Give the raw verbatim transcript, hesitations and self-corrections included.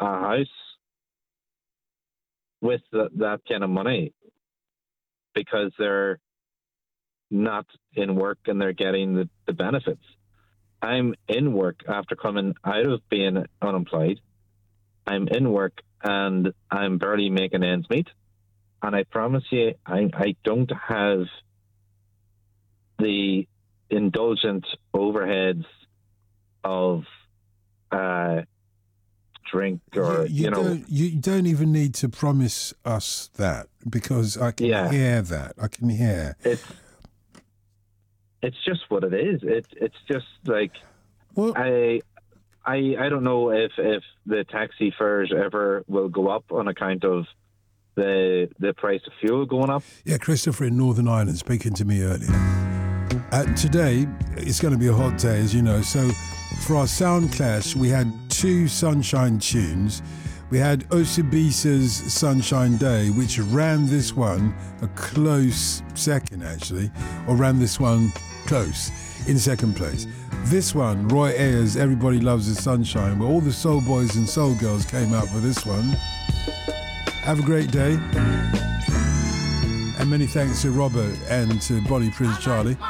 a house with th- that kind of money because they're not in work and they're getting the, the benefits. I'm in work after coming out of being unemployed. I'm in work and I'm barely making ends meet. And I promise you, I, I don't have the indulgent overheads of uh, drink or, you, you, you know. Don't, you don't even need to promise us that because I can Yeah. hear that. I can hear. It's, it's just what it is. It, it's just like, well, I... I, I don't know if, if the taxi fares ever will go up on account of the the price of fuel going up. Yeah, Christopher in Northern Ireland speaking to me earlier. Uh, today, it's going to be a hot day, as you know. So for our sound clash, we had two Sunshine tunes. We had Osibisa's Sunshine Day, which ran this one a close second, actually, or ran this one close in second place. This one, Roy Ayers, Everybody Loves the Sunshine, where all the soul boys and soul girls came out for this one. Have a great day. And many thanks to Robert and to Bonnie Prince Charlie.